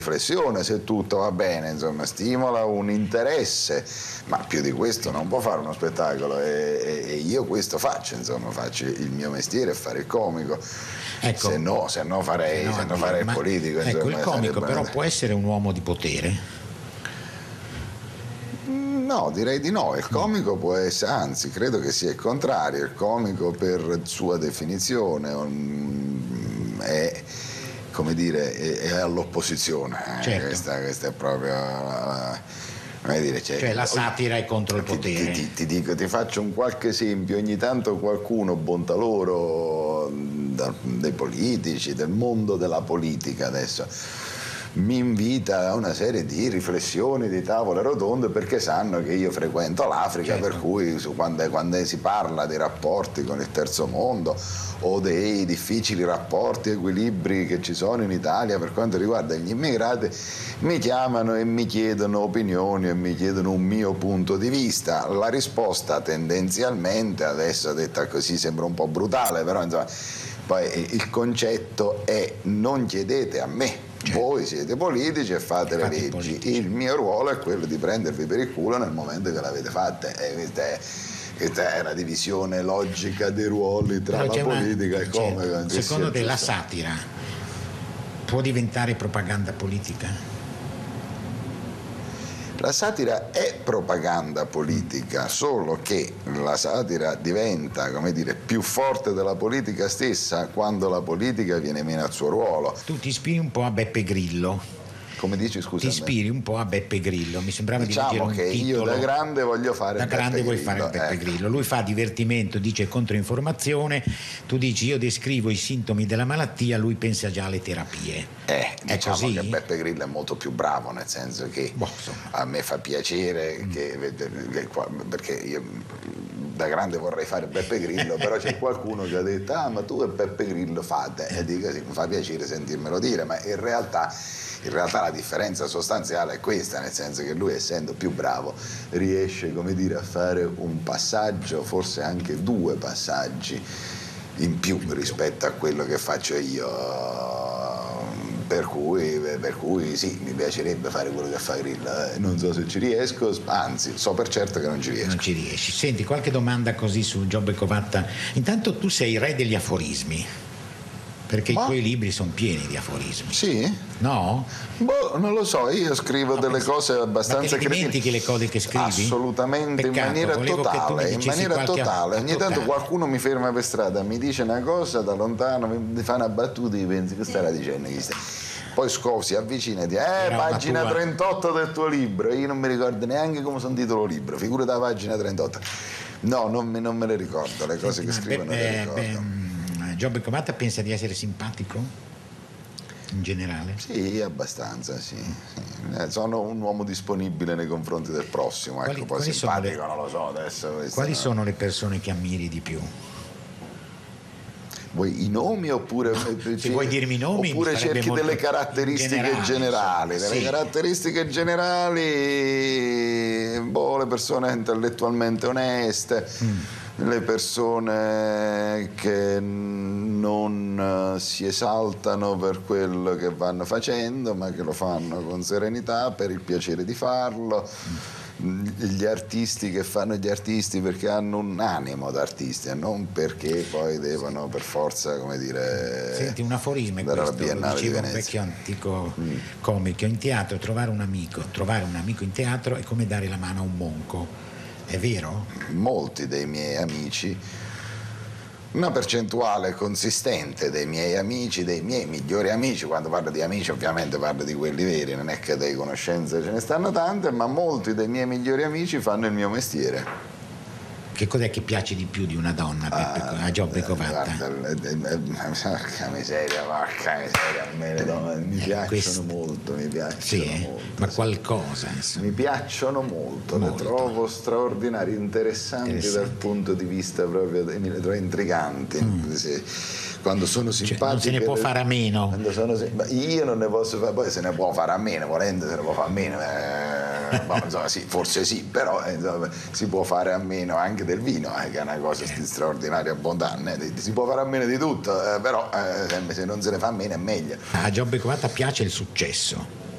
riflessione, se tutto va bene, insomma, stimola un interesse, ma più di questo non può fare uno spettacolo e io questo faccio, insomma, faccio il mio mestiere, fare il comico. Ecco, se no farei il politico. Ecco, insomma, il comico però può essere un uomo di potere? No, direi di no. Il comico può essere, anzi, credo che sia il contrario. Il comico, per sua definizione, è, come dire, è all'opposizione. Certo. Questa è proprio, come dire, cioè la satira è contro il potere. Ti faccio un qualche esempio. Ogni tanto qualcuno, bontà loro, dei politici, del mondo della politica adesso, mi invita a una serie di riflessioni, di tavole rotonde, perché sanno che io frequento l'Africa, certo. Per cui quando si parla dei rapporti con il terzo mondo o dei difficili rapporti, equilibri che ci sono in Italia per quanto riguarda gli immigrati, mi chiamano e mi chiedono opinioni e mi chiedono un mio punto di vista. La risposta tendenzialmente, adesso detta così sembra un po' brutale, però insomma, poi il concetto è: non chiedete a me. Certo. Voi siete politici e fate le leggi. Politici. Il mio ruolo è quello di prendervi per il culo nel momento che l'avete fatta. Questa è la divisione logica dei ruoli tra la politica e il comico. Secondo te la satira può diventare propaganda politica? La satira è propaganda politica, solo che la satira diventa, come dire, più forte della politica stessa quando la politica viene meno al suo ruolo. Tu ti ispiri un po' a Beppe Grillo. Come dici, scusa? Ti ispiri un po' a Beppe Grillo, mi sembrava di leggere un titolo. Diciamo che io da grande voglio fare Beppe Grillo. Da grande vuoi fare Beppe Grillo. Lui fa divertimento, dice controinformazione, tu dici io descrivo i sintomi della malattia, lui pensa già alle terapie. È diciamo così? Che Beppe Grillo è molto più bravo, nel senso che a me fa piacere perché io da grande vorrei fare Beppe Grillo, però c'è qualcuno che ha detto ma tu e Beppe Grillo fate, e dico sì, mi fa piacere sentirmelo dire, ma in realtà la differenza sostanziale è questa, nel senso che lui, essendo più bravo, riesce, come dire, a fare un passaggio, forse anche due passaggi in più rispetto a quello che faccio io, per cui sì, mi piacerebbe fare quello che fa Grillo, non so se ci riesco, anzi so per certo che non ci riesco. Non ci riesci. Senti, qualche domanda così su Giobbe Covatta. Intanto tu sei re degli aforismi, perché i tuoi libri sono pieni di aforismi. Sì? No? Non lo so, io scrivo delle cose abbastanza credibili. Ma dimentichi le cose che scrivi? Assolutamente. Peccato, in maniera totale. Ogni tanto qualcuno mi ferma per strada, mi dice una cosa da lontano, mi fa una battuta e pensi che starà dicendo chi poi si avvicina e dice pagina 38 del tuo libro, io non mi ricordo neanche come sono titolo libro, figurati la pagina 38. No, non me le ricordo, le cose che scrivo non le ricordo. Giobbe Covatta pensa di essere simpatico in generale? Sì, abbastanza, sì. Sono un uomo disponibile nei confronti del prossimo, ecco, poi simpatico non lo so adesso. Quali sono le persone che ammiri di più? Vuoi i nomi oppure se vuoi dirmi i nomi, oppure cerchi delle caratteristiche generali? Delle caratteristiche generali, le persone intellettualmente oneste, le persone che non si esaltano per quello che vanno facendo, ma che lo fanno con serenità per il piacere di farlo. Gli artisti che fanno gli artisti perché hanno un animo d'artisti e non perché poi devono per forza, come dire. Senti, un aforisma è questo, lo diceva un vecchio antico comico: in teatro trovare un amico in teatro è come dare la mano a un monco. È vero? Molti dei miei amici, una percentuale consistente dei miei amici, dei miei migliori amici, quando parlo di amici ovviamente parlo di quelli veri, non è che delle conoscenze ce ne stanno tante, ma molti dei miei migliori amici fanno il mio mestiere. Che cos'è che piace di più di una donna a Giobbe Covatta? Porca miseria, a me le donne mi piacciono molto, ma qualcosa, insomma. Mi piacciono molto, le trovo straordinarie, interessanti dal punto di vista proprio, le trovo intriganti. Quando sono simpatiche, non se ne può fare a meno. Io non ne posso fare, poi se ne può fare a meno, volendo se ne può fare a meno. Insomma, sì, forse sì, però si può fare a meno anche del vino, che è una cosa di straordinaria bontà. Si può fare a meno di tutto, però se non se ne fa a meno è meglio. A Giobbe Covatta piace il successo.